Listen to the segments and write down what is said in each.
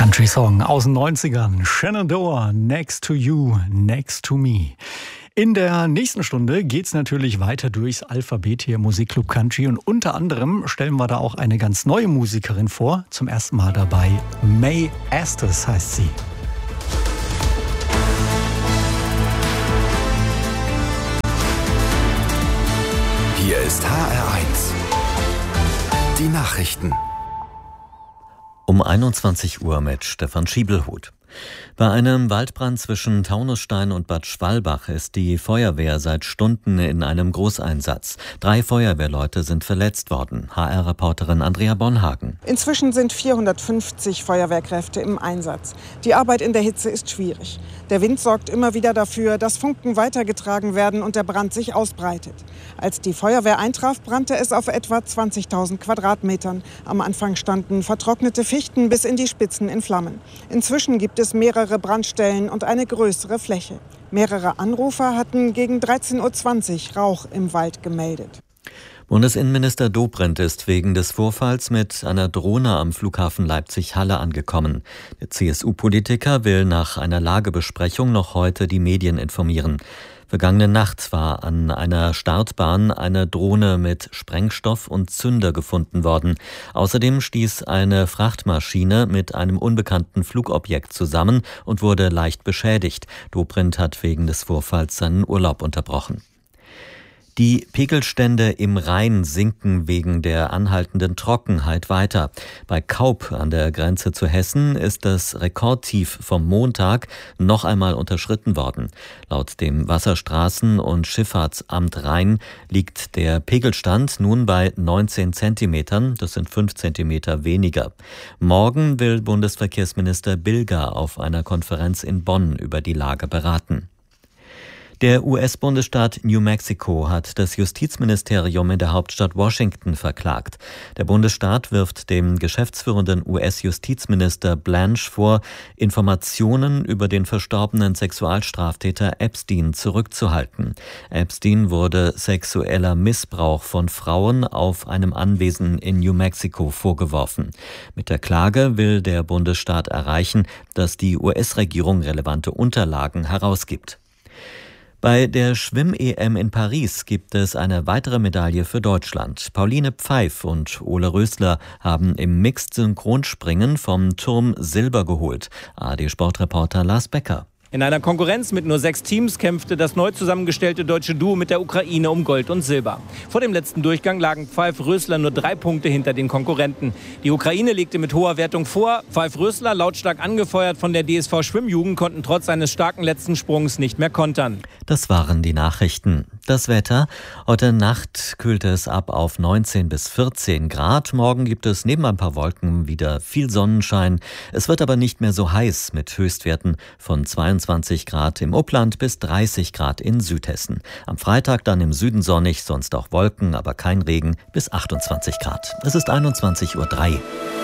Country-Song aus den 90ern. Shenandoah, Next to You, Next to Me. In der nächsten Stunde geht's natürlich weiter durchs Alphabet hier im Musikclub Country. Und unter anderem stellen wir da auch eine ganz neue Musikerin vor. Zum ersten Mal dabei, Mae Estes heißt sie. Hier ist HR1. Die Nachrichten. Um 21 Uhr mit Stefan Schiebelhut. Bei einem Waldbrand zwischen Taunusstein und Bad Schwalbach ist die Feuerwehr seit Stunden in einem Großeinsatz. 3 Feuerwehrleute sind verletzt worden. HR-Reporterin Andrea Bonhagen. Inzwischen sind 450 Feuerwehrkräfte im Einsatz. Die Arbeit in der Hitze ist schwierig. Der Wind sorgt immer wieder dafür, dass Funken weitergetragen werden und der Brand sich ausbreitet. Als die Feuerwehr eintraf, brannte es auf etwa 20.000 Quadratmetern. Am Anfang standen vertrocknete Fichten bis in die Spitzen in Flammen. Inzwischen gibt es mehrere Brandstellen und eine größere Fläche. Mehrere Anrufer hatten gegen 13.20 Uhr Rauch im Wald gemeldet. Bundesinnenminister Dobrindt ist wegen des Vorfalls mit einer Drohne am Flughafen Leipzig-Halle angekommen. Der CSU-Politiker will nach einer Lagebesprechung noch heute die Medien informieren. Vergangene Nacht war an einer Startbahn eine Drohne mit Sprengstoff und Zünder gefunden worden. Außerdem stieß eine Frachtmaschine mit einem unbekannten Flugobjekt zusammen und wurde leicht beschädigt. Dobrindt hat wegen des Vorfalls seinen Urlaub unterbrochen. Die Pegelstände im Rhein sinken wegen der anhaltenden Trockenheit weiter. Bei Kaup an der Grenze zu Hessen ist das Rekordtief vom Montag noch einmal unterschritten worden. Laut dem Wasserstraßen- und Schifffahrtsamt Rhein liegt der Pegelstand nun bei 19 Zentimetern. Das sind 5 Zentimeter weniger. Morgen will Bundesverkehrsminister Bilger auf einer Konferenz in Bonn über die Lage beraten. Der US-Bundesstaat New Mexico hat das Justizministerium in der Hauptstadt Washington verklagt. Der Bundesstaat wirft dem geschäftsführenden US-Justizminister Blanche vor, Informationen über den verstorbenen Sexualstraftäter Epstein zurückzuhalten. Epstein wurde sexueller Missbrauch von Frauen auf einem Anwesen in New Mexico vorgeworfen. Mit der Klage will der Bundesstaat erreichen, dass die US-Regierung relevante Unterlagen herausgibt. Bei der Schwimm-EM in Paris gibt es eine weitere Medaille für Deutschland. Pauline Pfeif und Ole Rösler haben im Mixed-Synchronspringen vom Turm Silber geholt. ARD-Sportreporter Lars Becker. In einer Konkurrenz mit nur 6 Teams kämpfte das neu zusammengestellte deutsche Duo mit der Ukraine um Gold und Silber. Vor dem letzten Durchgang lagen Pfeif-Rösler nur 3 Punkte hinter den Konkurrenten. Die Ukraine legte mit hoher Wertung vor. Pfeif-Rösler, lautstark angefeuert von der DSV Schwimmjugend, konnten trotz eines starken letzten Sprungs nicht mehr kontern. Das waren die Nachrichten. Das Wetter. Heute Nacht kühlte es ab auf 19 bis 14 Grad. Morgen gibt es neben ein paar Wolken wieder viel Sonnenschein. Es wird aber nicht mehr so heiß mit Höchstwerten von 22 Grad im Upland bis 30 Grad in Südhessen. Am Freitag dann im Süden sonnig, sonst auch Wolken, aber kein Regen bis 28 Grad. Es ist 21.03 Uhr.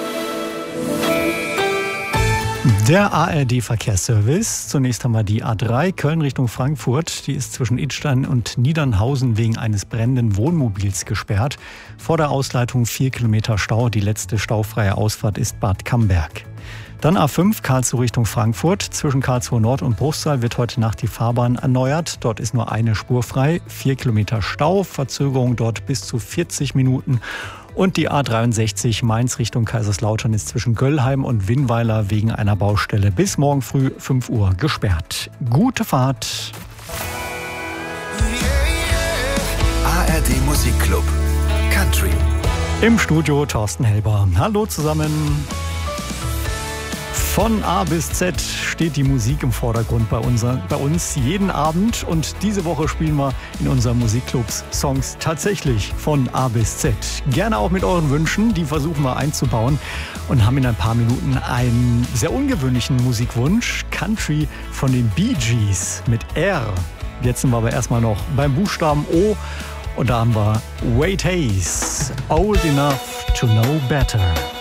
Der ARD-Verkehrsservice. Zunächst haben wir die A3 Köln Richtung Frankfurt. Die ist zwischen Idstein und Niedernhausen wegen eines brennenden Wohnmobils gesperrt. Vor der Ausleitung 4 Kilometer Stau. Die letzte staufreie Ausfahrt ist Bad Camberg. Dann A5 Karlsruhe Richtung Frankfurt. Zwischen Karlsruhe Nord und Bruchsal wird heute Nacht die Fahrbahn erneuert. Dort ist nur eine Spur frei. 4 Kilometer Stau. Verzögerung dort bis zu 40 Minuten. Und die A63 Mainz Richtung Kaiserslautern ist zwischen Göllheim und Winnweiler wegen einer Baustelle bis morgen früh 5 Uhr gesperrt. Gute Fahrt! ARD Musikclub Country. Im Studio Thorsten Helber. Hallo zusammen! Von A bis Z steht die Musik im Vordergrund bei uns jeden Abend. Und diese Woche spielen wir in unseren Musikclubs Songs tatsächlich von A bis Z. Gerne auch mit euren Wünschen, die versuchen wir einzubauen. Und haben in ein paar Minuten einen sehr ungewöhnlichen Musikwunsch. Country von den Bee Gees mit R. Jetzt sind wir aber erstmal noch beim Buchstaben O. Und da haben wir Wade Hayes, Old Enough to Know Better.